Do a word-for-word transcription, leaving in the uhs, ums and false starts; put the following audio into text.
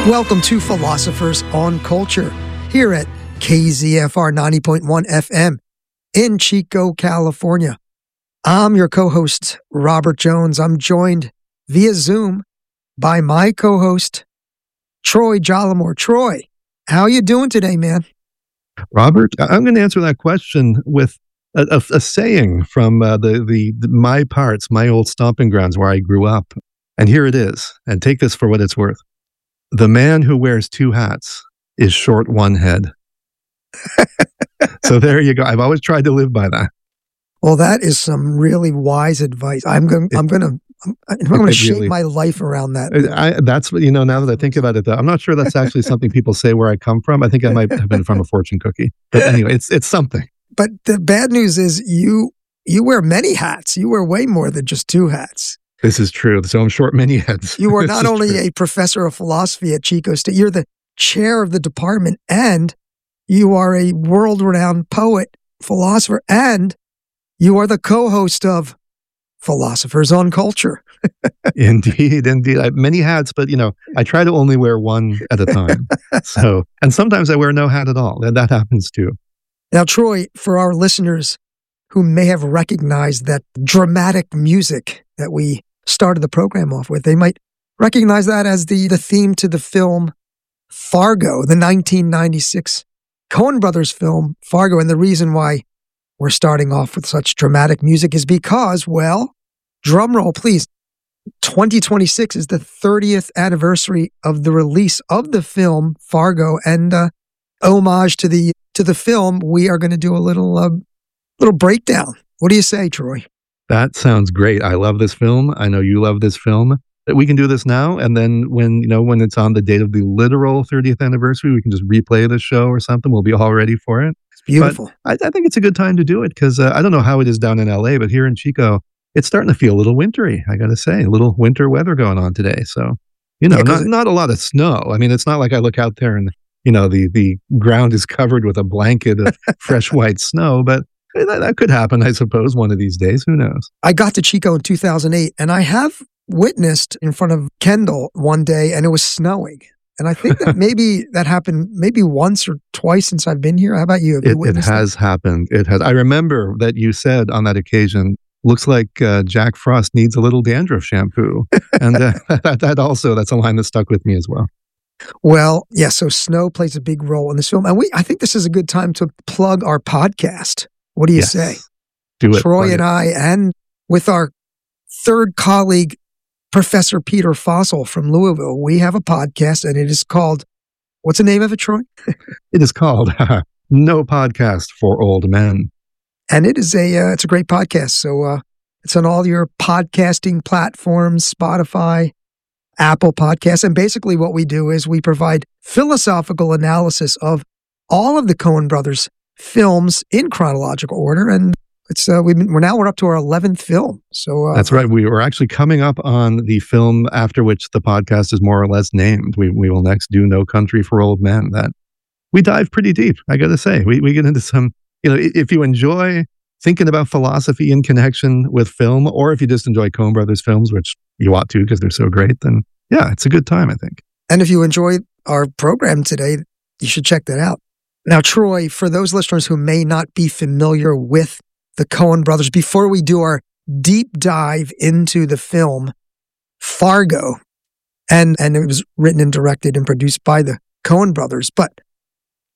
Welcome to Philosophers on Culture here at K Z F R ninety point one F M in Chico, California. I'm your co-host, Robert Jones. I'm joined via Zoom by my co-host, Troy Jollimore. Troy, how you doing today, man? Robert, I'm going to answer that question with a, a, a saying from uh, the, the the my parts, my old stomping grounds where I grew up. And here it is. And take this for what it's worth. The man who wears two hats is short one head. So there you go. I've always tried to live by that. Well, that is some really wise advice. I'm going. I'm going to. I'm, I'm going to shape really, my life around that. I, that's what you know. Now that I think about it, though, I'm not sure that's actually something people say where I come from. I think I might have been from a fortune cookie. But anyway, it's it's something. But the bad news is you you wear many hats. You wear way more than just two hats. This is true. So I'm short many heads. You are not only true. a professor of philosophy at Chico State, you're the chair of the department, and you are a world-renowned poet, philosopher, and you are the co-host of Philosophers on Culture. Indeed, indeed. I have many hats, but, you know, I try to only wear one at a time. So, and sometimes I wear no hat at all. That, that happens too. Now, Troy, for our listeners who may have recognized that dramatic music that we started the program off with, they might recognize that as the, the theme to the film Fargo, the nineteen ninety-six Coen Brothers film Fargo. And the reason why we're starting off with such dramatic music is because, well, drum roll, please. twenty twenty-six is the thirtieth anniversary of the release of the film Fargo, and uh, homage to the to the film, we are going to do a little uh, little breakdown. What do you say, Troy? That sounds great. I love this film. I know you love this film. We can do this now, and then when you know when it's on the date of the literal thirtieth anniversary, we can just replay the show or something. We'll be all ready for it. It's beautiful. I, I think it's a good time to do it because uh, I don't know how it is down in L A, but here in Chico, it's starting to feel a little wintry. I got to say, a little winter weather going on today. So, you know, yeah, not it, not a lot of snow. I mean, it's not like I look out there and you know the the ground is covered with a blanket of fresh white snow, but. That, that could happen, I suppose, one of these days. Who knows? I got to Chico in two thousand eight, and I have witnessed in front of Kendall one day, and it was snowing. And I think that maybe that happened maybe once or twice since I've been here. How about you? Have you it, it has that? happened. It has. I remember that you said on that occasion, looks like uh, Jack Frost needs a little dandruff shampoo. And uh, that, that also, that's a line that stuck with me as well. Well, yeah, so snow plays a big role in this film. And we, I think this is a good time to plug our podcast. What do you yes. say? Do it. Troy and I, and with our third colleague, Professor Peter Fossil from Louisville, we have a podcast, and it is called, what's the name of it, Troy? It is called No Podcast for Old Men. And it is a, uh, it's a great podcast. So uh, it's on all your podcasting platforms, Spotify, Apple Podcasts. And basically what we do is we provide philosophical analysis of all of the Coen Brothers films in chronological order, and it's uh, we've been, we're now we're up to our eleventh film. So uh, that's right. We were actually coming up on the film after which the podcast is more or less named. We we will next do No Country for Old Men. That we dive pretty deep. I got to say, we we get into some. You know, if you enjoy thinking about philosophy in connection with film, or if you just enjoy Coen Brothers films, which you ought to because they're so great, then yeah, it's a good time, I think. And if you enjoy our program today, you should check that out. Now, Troy, for those listeners who may not be familiar with the Coen Brothers, before we do our deep dive into the film Fargo, and, and it was written and directed and produced by the Coen Brothers, but